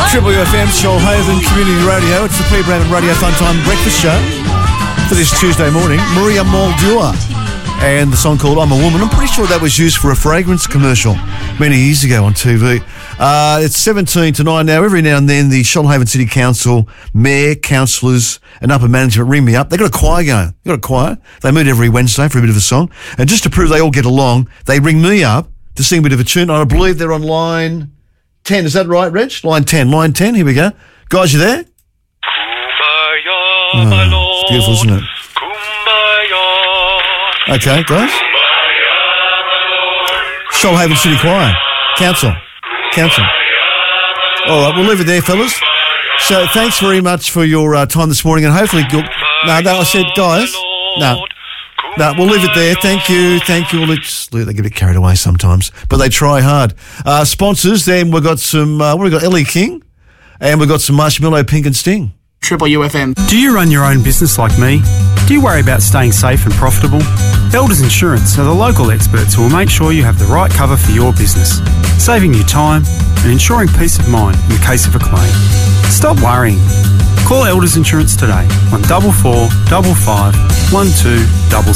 Triple FM, Shoalhaven Community Radio. It's the P. Bradman Radio Fun Time Breakfast Show for this Tuesday morning. Maria Mulder and the song called I'm a Woman. I'm pretty sure that was used for a fragrance commercial many years ago on TV. It's 17 to 9 now. Every now and then the Shoalhaven City Council, mayor, councillors and upper management ring me up. They've got a choir going. They've got a choir. They meet every Wednesday for a bit of a song. And just to prove they all get along, they ring me up to sing a bit of a tune. I believe they're on line 10. Is that right, Reg? Line 10. Line 10. Here we go. Guys, you there? Kumbaya, my Lord. It's beautiful, isn't it? Kumbaya. Okay, guys. Shoalhaven City Choir. Council. All right, we'll leave it there, fellas. So thanks very much for your time this morning, and hopefully you'll... No, I said, guys, no, we'll leave it there. Thank you. They get a bit carried away sometimes, but they try hard. Sponsors, then we've got some, we've got Ellie King, and we've got some Marshmallow Pink and Sting. Triple UFM. Do you run your own business like me? Do you worry about staying safe and profitable? Elders Insurance are the local experts who will make sure you have the right cover for your business, saving you time and ensuring peace of mind in the case of a claim. Stop worrying. Call Elders Insurance today on 44 55 12 7.